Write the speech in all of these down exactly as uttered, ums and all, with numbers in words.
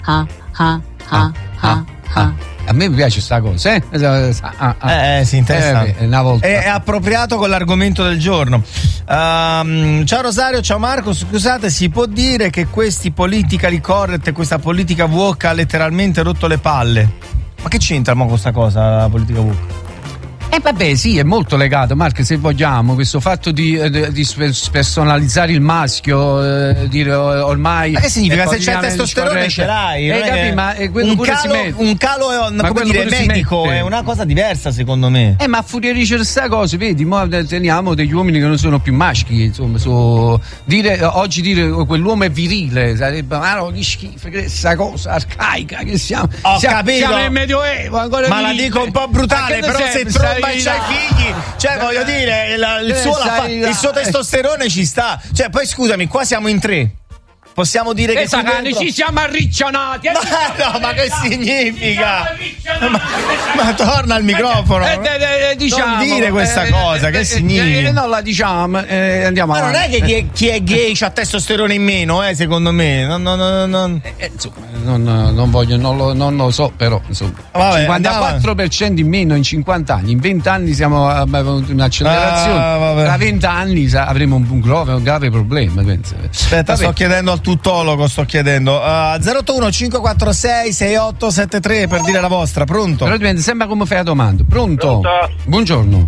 ah, ah, ah, ah, ah. A me piace sta cosa, eh? Ah, ah. Eh, eh, sì, interessante. Eh, una volta. È, è appropriato con l'argomento del giorno. Um, ciao Rosario, ciao Marco. Scusate, si può dire che questi politically correct e questa politica woke ha letteralmente rotto le palle? Ma che c'entra mo questa cosa, la politica woke? Eh vabbè, sì, è molto legato, Marco, se vogliamo, questo fatto di, eh, di spersonalizzare il maschio, eh, dire ormai... Ma che significa? Se c'è il testosterone ce l'hai, eh, capi, ma eh, quello un, pure calo, si mette. un calo è, ma come dire, medico, è una cosa diversa secondo me. Eh, ma a furia di questa cosa, vedi, mo teniamo degli uomini che non sono più maschi, insomma, so, dire, oggi dire quell'uomo è virile, sarebbe, ma no, che schifo, che questa cosa arcaica, che siamo... Ho siamo, capito, siamo nel Medioevo, ancora ma la dico un po' brutale, però se tromba i suoi figli, cioè voglio dire, il, il, suo, la, il suo testosterone ci sta, cioè poi scusami, qua siamo in tre. Possiamo dire che dentro... ci siamo arriccionati. Ma no, ma che significa? Ma, ma torna al microfono. Eh, eh, eh, diciamo, non dire questa eh, cosa, eh, che eh, significa? Eh, non la diciamo, eh, andiamo ma avanti. non è che chi è, chi è gay c'ha testosterone in meno, eh, secondo me. Non, non, non, non... Eh, insomma, non, non voglio, non lo, non lo so, però insomma. Vabbè, cinquantaquattro per cento in meno in cinquanta anni. In venti anni siamo abbiamo un'accelerazione. Ah, Tra venti anni avremo un, un, grave, un grave problema, penso. Aspetta, vabbè. Sto chiedendo al tuttologo, sto chiedendo uh, zero otto uno cinque quattro sei sei otto sette tre per dire la vostra. Pronto? Però dipende, sembra come fai la domanda. Pronto? Pronto? Buongiorno.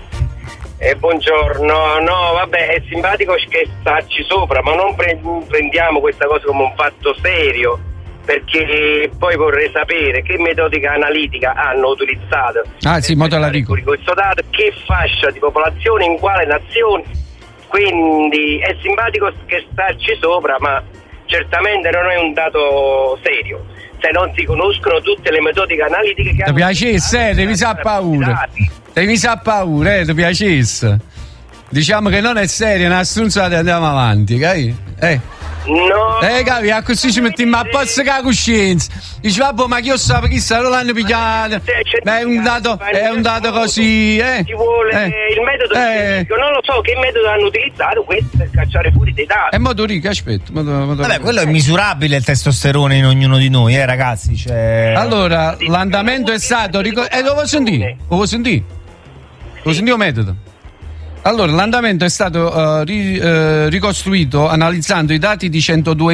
Eh, buongiorno, no vabbè, è simpatico scherzarci sopra, ma non pre- prendiamo questa cosa come un fatto serio, perché poi vorrei sapere che metodica analitica hanno utilizzato. Ah sì, modo la dico. Questo dato, che fascia di popolazione, in quale nazione, quindi è simpatico scherzarci sopra, ma certamente non è un dato serio, se non si conoscono tutte le metodiche analitiche che ti piacesse, devi sa paura devi sa paura, eh, ti piacesse, diciamo che non è serio, è una stronzata e andiamo avanti, capi? Eh no, eh capi, a così ci mettiamo a posto con la coscienza, dici vabbè, ma chi io so perché sta non l'hanno pigliato, ma è un dato è un dato così, eh ci vuole eh. il metodo eh. scientifico, non lo so che metodo hanno utilizzato questo per cacciare fuori dei dati. È modo ricco, aspetta, modo, modo vabbè, quello è misurabile il testosterone in ognuno di noi, eh ragazzi, cioè... Allora, l'andamento è stato ric- eh, lo vuoi sentire? Lo vuoi sentire? Lo sentire il metodo? Allora, l'andamento è stato uh, ri, uh, ricostruito analizzando i dati di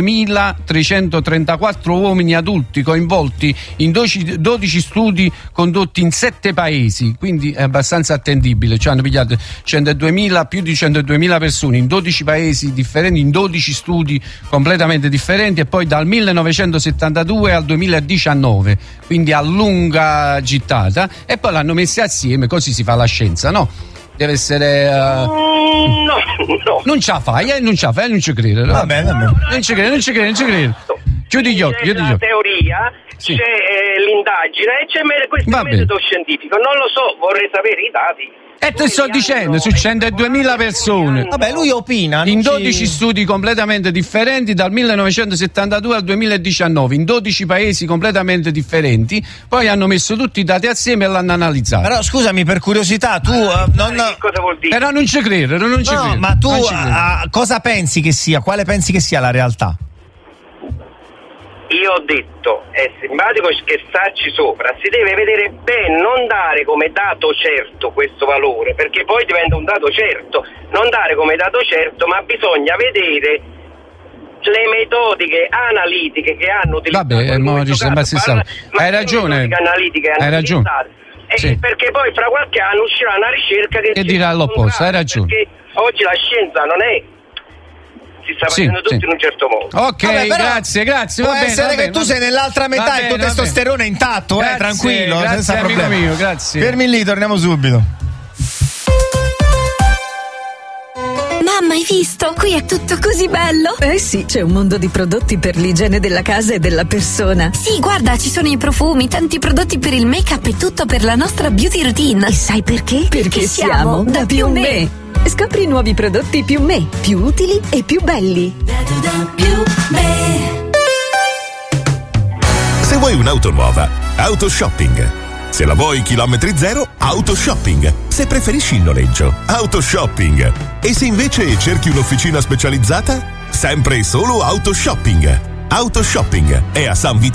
centoduemilatrecentotrentaquattro uomini adulti coinvolti in dodici, dodici studi condotti in sette paesi, quindi è abbastanza attendibile, cioè hanno pigliato centoduemila, più di centoduemila persone in dodici paesi differenti, in dodici studi completamente differenti, e poi dal millenovecentosettantadue al duemiladiciannove, quindi a lunga gittata, e poi l'hanno messi assieme, così si fa la scienza, no? Deve essere uh... mm, no, no. Non ce la fai, eh, non ce la fai, non ci credo. Va bene, va bene. Non ci credo, non ci credo, non ci credo. Chiudi gli occhi, chiudi gli la occhi. teoria, sì. C'è eh, l'indagine e c'è me- questo Va metodo bene. scientifico. Non lo so, vorrei sapere i dati. E te sto dicendo, su centoduemila persone. Vabbè, lui opina. In ci... dodici studi completamente differenti dal millenovecentosettantadue al duemiladiciannove, in dodici paesi completamente differenti, poi hanno messo tutti i dati assieme e l'hanno analizzato. Però scusami, per curiosità, tu allora, uh, non... che cosa vuol dire? Però non ci credo, non ci no, credo. ma tu Non ci credo. uh, cosa pensi che sia? Quale pensi che sia la realtà? Io ho detto, è simpatico scherzarci sopra, si deve vedere bene, non dare come dato certo questo valore, perché poi diventa un dato certo, non dare come dato certo, ma bisogna vedere le metodiche analitiche che hanno utilizzato. Vabbè, mo ci sembra stessa. Hai ragione. Hai ragione. E sì. Perché poi fra qualche anno uscirà una ricerca che, che dirà l'opposto, hai ragione. Perché oggi la scienza non è, si sta facendo sì, tutto sì. in un certo modo. Ok, vabbè, grazie, grazie. Può va bene, essere va che bene, tu sei nell'altra metà e il tuo bene, testosterone è intatto, grazie, eh, tranquillo, grazie, senza amico problemi. mio, grazie. Fermi lì, torniamo subito. Mamma, hai visto? Qui è tutto così bello. Eh sì, c'è un mondo di prodotti per l'igiene della casa e della persona. Sì, guarda, ci sono i profumi, tanti prodotti per il make-up e tutto per la nostra beauty routine. E sai perché? Perché, Perché siamo da Più Me. Scopri i nuovi prodotti Più Me, più utili e più belli. Più Me. Se vuoi un'auto nuova, Autoshopping. Se la vuoi chilometri zero, Autoshopping. Se preferisci il noleggio, Autoshopping. E se invece cerchi un'officina specializzata, sempre e solo Autoshopping. Autoshopping è a San Vito